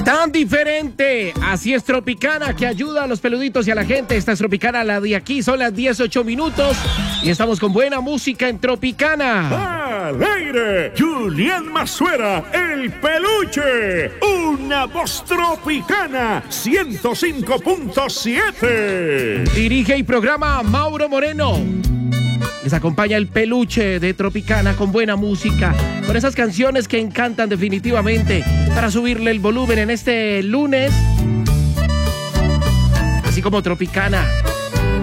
Tan diferente, así es Tropicana, que ayuda a los peluditos y a la gente. Esta es Tropicana, la de aquí, son las 18 minutos y estamos con buena música en Tropicana. ¡Al aire! Julián Mazuera, el peluche, una voz tropicana, 105.7. Dirige y programa Mauro Moreno. Les acompaña el peluche de Tropicana con buena música, con esas canciones que encantan definitivamente para subirle el volumen en este lunes. Así como Tropicana